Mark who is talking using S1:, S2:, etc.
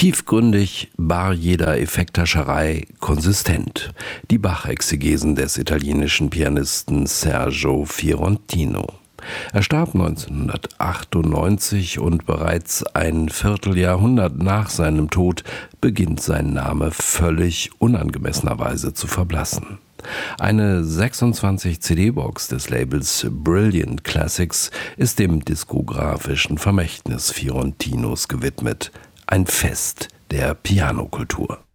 S1: Tiefgründig, bar jeder Effekthascherei, konsistent. Die Bach-Exegesen des italienischen Pianisten Sergio Fiorentino. Er starb 1998 und bereits ein Vierteljahrhundert nach seinem Tod beginnt sein Name völlig unangemessenerweise zu verblassen. Eine 26-CD-Box des Labels Brilliant Classics ist dem diskografischen Vermächtnis Fiorentinos gewidmet. Ein Fest der Pianokultur.